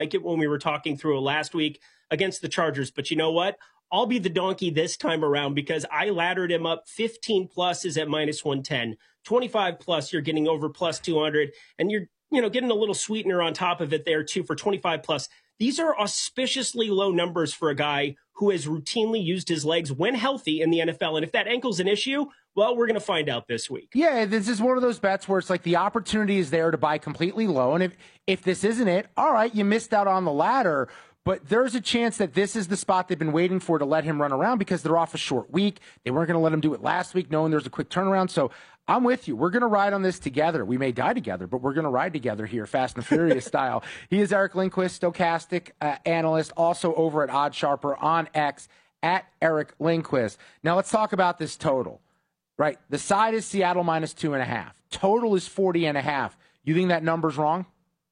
like it when we were talking through it last week against the Chargers. But you know what? I'll be the donkey this time around because I laddered him up. 15 plus is at minus 110. 25 plus, you're getting over plus 200. And you're getting a little sweetener on top of it there, too, for 25 plus. These are auspiciously low numbers for a guy who has routinely used his legs when healthy in the NFL. And if that ankle's an issue, well, we're going to find out this week. Yeah, this is one of those bets where it's like the opportunity is there to buy completely low. And if this isn't it, all right, you missed out on the ladder. But there's a chance that this is the spot they've been waiting for to let him run around because they're off a short week. They weren't going to let him do it last week, knowing there's a quick turnaround. So I'm with you. We're going to ride on this together. We may die together, but we're going to ride together here, Fast and Furious style. He is Eric Lindquist, stochastic analyst, also over at OddsSharper on X, at Eric Lindquist. Now let's talk about this total, right? The side is Seattle minus 2.5. Total is 40.5. You think that number's wrong?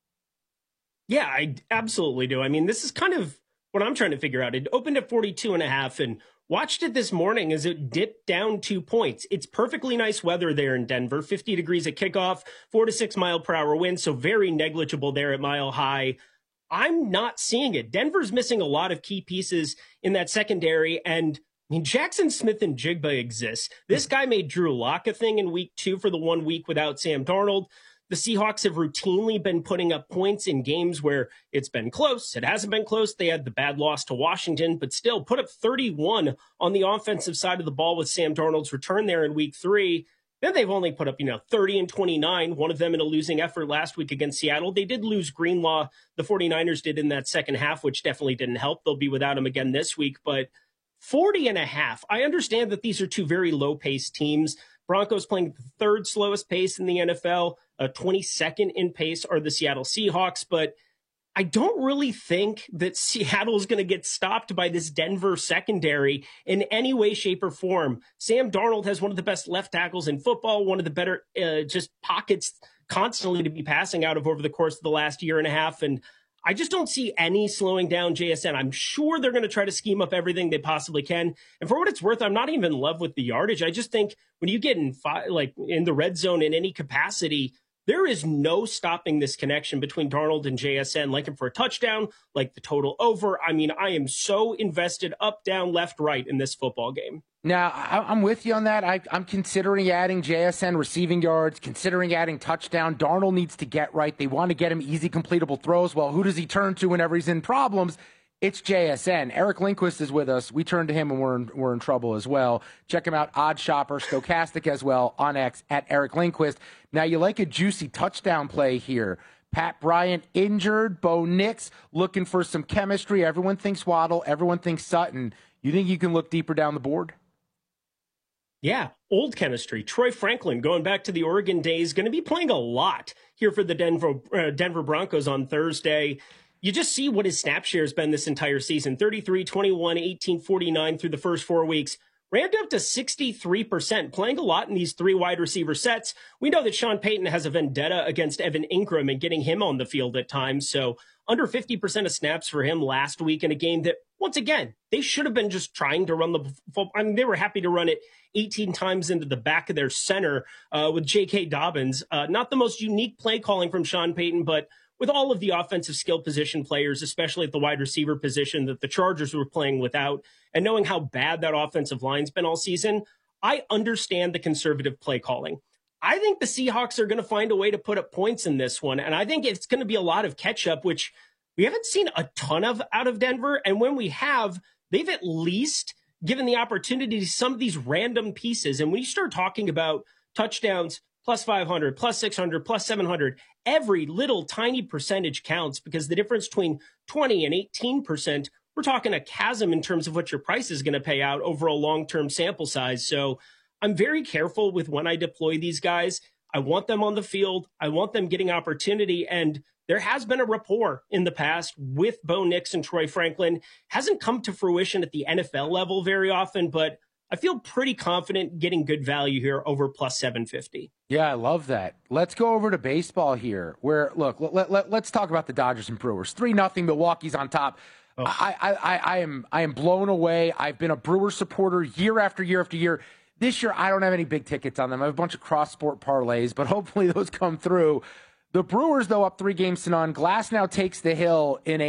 Yeah, I absolutely do. I mean, this is kind of what I'm trying to figure out. It opened at 42.5 and watched it this morning as it dipped down 2 points. It's perfectly nice weather there in Denver, 50 degrees at kickoff, 4 to 6 mile per hour wind, so very negligible there at Mile High. I'm not seeing it. Denver's missing a lot of key pieces in that secondary, and I mean, Jackson Smith and Jigba exists. This guy made Drew Lock a thing in week 2 for the 1 week without Sam Darnold. The Seahawks have routinely been putting up points in games where it's been close. It hasn't been close. They had the bad loss to Washington, but still put up 31 on the offensive side of the ball with Sam Darnold's return there in week 3. Then they've only put up, 30 and 29, one of them in a losing effort last week against Seattle. They did lose Greenlaw. The 49ers did in that second half, which definitely didn't help. They'll be without him again this week, but 40.5. I understand that these are two very low-paced teams. Broncos playing the third slowest pace in the NFL, 22nd in pace are the Seattle Seahawks, but I don't really think that Seattle is going to get stopped by this Denver secondary in any way, shape, or form. Sam Darnold has one of the best left tackles in football, one of the better just pockets constantly to be passing out of over the course of the last year and a half, and I just don't see any slowing down JSN. I'm sure they're going to try to scheme up everything they possibly can. And for what it's worth, I'm not even in love with the yardage. I just think when you get in the red zone in any capacity, there is no stopping this connection between Darnold and JSN, like him for a touchdown, like the total over. I mean, I am so invested up, down, left, right in this football game. Now, I'm with you on that. I'm considering adding JSN receiving yards, considering adding touchdown. Darnold needs to get right. They want to get him easy, completable throws. Well, who does he turn to whenever he's in problems? It's JSN. Eric Lindquist is with us. We turn to him and we're in trouble as well. Check him out, OddsShopper, Stochastic as well, on X, at Eric Lindquist. Now, you like a juicy touchdown play here. Pat Bryant injured, Bo Nix looking for some chemistry. Everyone thinks Waddle. Everyone thinks Sutton. You think you can look deeper down the board? Yeah, old chemistry. Troy Franklin, going back to the Oregon days, going to be playing a lot here for the Denver Broncos on Thursday. You just see what his snap share has been this entire season. 33, 21, 18, 49 through the first 4 weeks. Ramped up to 63%, playing a lot in these 3 wide receiver sets. We know that Sean Payton has a vendetta against Evan Ingram and getting him on the field at times. So under 50% of snaps for him last week in a game that, once again, they should have been just trying to run the football. I mean, they were happy to run it 18 times into the back of their center with J.K. Dobbins. Not the most unique play calling from Sean Payton, but with all of the offensive skill position players, especially at the wide receiver position that the Chargers were playing without, and knowing how bad that offensive line's been all season, I understand the conservative play calling. I think the Seahawks are going to find a way to put up points in this one, and I think it's going to be a lot of catch-up, which we haven't seen a ton of out of Denver, and when we have, they've at least given the opportunity to some of these random pieces. And when you start talking about touchdowns, plus 500, plus 600, plus 700, every little tiny percentage counts because the difference between 20 and 18%, we're talking a chasm in terms of what your price is going to pay out over a long-term sample size. So I'm very careful with when I deploy these guys. I want them on the field. I want them getting opportunity. And there has been a rapport in the past with Bo Nix and Troy Franklin. Hasn't come to fruition at the NFL level very often, but I feel pretty confident getting good value here over plus 750. Yeah, I love that. Let's go over to baseball here. Where look, let's talk about the Dodgers and Brewers. 3-0, Milwaukee's on top. Oh. I am blown away. I've been a Brewers supporter year after year after year. This year, I don't have any big tickets on them. I have a bunch of cross-sport parlays, but hopefully those come through. The Brewers, though, up 3-0. Glass now takes the hill in a